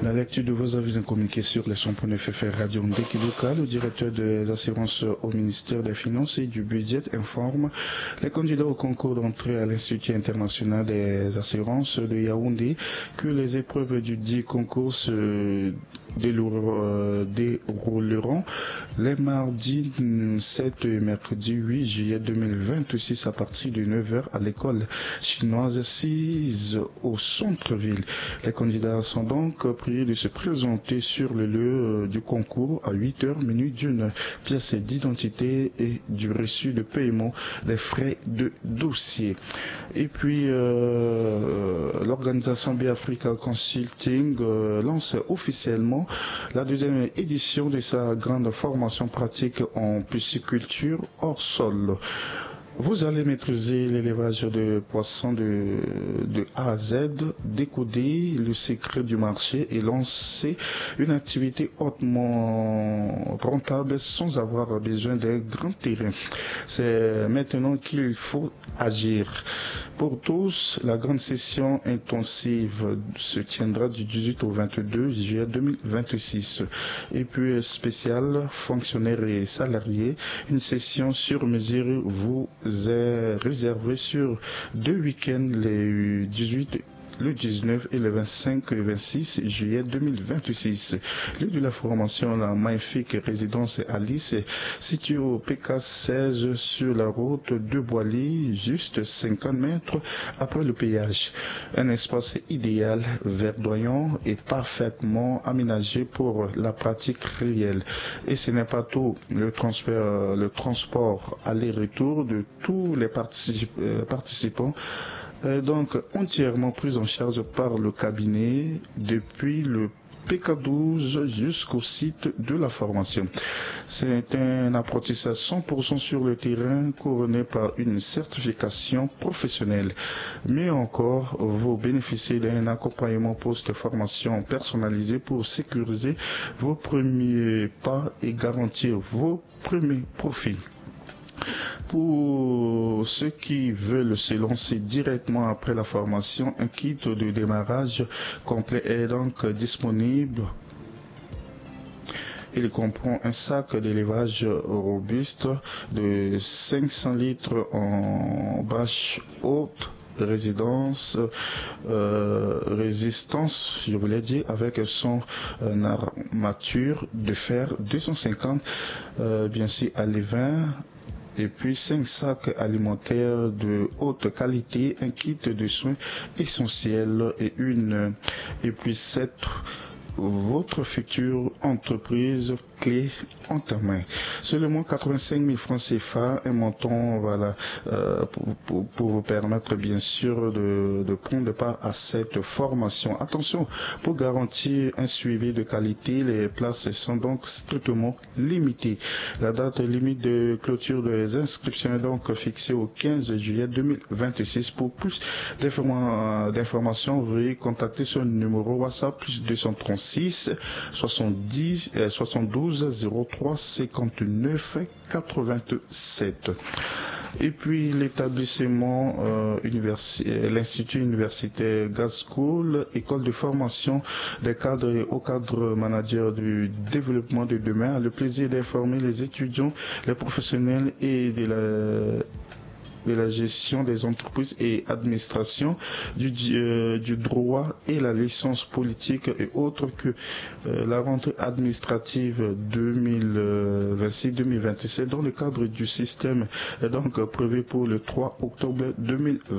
La lecture de vos avis en communiqué sur les 100.9 FM Radio Ndeki Local, le directeur des assurances au ministère des Finances et du Budget informe les candidats au concours d'entrée à l'Institut international des assurances de Yaoundé que les épreuves du dit concours se dérouleront les mardis 7 et mercredi 8 juillet 2026 à partir de 9h à l'école chinoise 6 au centre-ville. Les candidats sont donc priés de se présenter sur le lieu du concours à 8h minutes d'une pièce d'identité et du reçu de paiement des frais de dossier. Et puis l'organisation Biafrica Consulting lance officiellement la deuxième édition de sa grande formation pratique en pisciculture hors sol. Vous allez maîtriser l'élevage de poissons de A à Z, décoder le secret du marché et lancer une activité hautement rentable sans avoir besoin d'un grand terrain. C'est maintenant qu'il faut agir. Pour tous, la grande session intensive se tiendra du 18 au 22 juillet 2026. Et puis spécial, fonctionnaires et salariés, une session sur mesure vous est réservée sur 2 week-ends, le 19 et le 25 et 26 juillet 2026. Lieu de la formation, la magnifique résidence Alice, située au PK 16 sur la route de Boilly, juste 50 mètres après le péage. Un espace idéal, verdoyant et parfaitement aménagé pour la pratique réelle. Et ce n'est pas tout. Le transport aller-retour de tous les participants est donc entièrement pris en charge par le cabinet depuis le PK12 jusqu'au site de la formation. C'est un apprentissage 100% sur le terrain couronné par une certification professionnelle. Mais encore, vous bénéficiez d'un accompagnement post-formation personnalisé pour sécuriser vos premiers pas et garantir vos premiers profits. Pour ceux qui veulent se lancer directement après la formation, un kit de démarrage complet est donc disponible. Il comprend un sac d'élevage robuste de 500 litres en bâche haute résistance, je voulais dire, avec son armature de fer 250, bien sûr à l'évin. Et puis 5 sacs alimentaires de haute qualité, un kit de soins essentiels et puis 7 votre future entreprise clé en ta main. Seulement 85 000 francs CFA, un montant pour vous permettre bien sûr de prendre part à cette formation. Attention, pour garantir un suivi de qualité, les places sont donc strictement limitées. La date limite de clôture des inscriptions est donc fixée au 15 juillet 2026. Pour plus d'informations, veuillez contacter ce numéro WhatsApp plus 236 72 03 59 87. Et puis l'établissement l'Institut universitaire GAD School, école de formation des cadres et hauts cadres managers du développement de demain, a le plaisir d'informer les étudiants, les professionnels et de la gestion des entreprises et administration, du droit et la licence politique et autres que la rentrée administrative 2026-2027 dans le cadre du système est donc prévu pour le 3 octobre 2026.